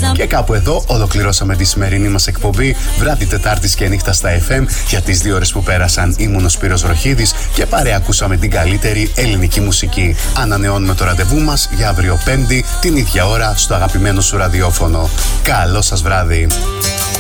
Και κάπου εδώ ολοκληρώσαμε τη σημερινή μας εκπομπή βράδυ Τετάρτης και νύχτα στα FM. Για τις 2 ώρες που πέρασαν ήμουν ο Σπύρος Βροχίδης και παρεακούσαμε την καλύτερη ελληνική μουσική. Ανανεώνουμε το ραντεβού μας για αύριο Πέμπτη την ίδια ώρα στο αγαπημένο σου ραδιόφωνο. Καλό σας βράδυ.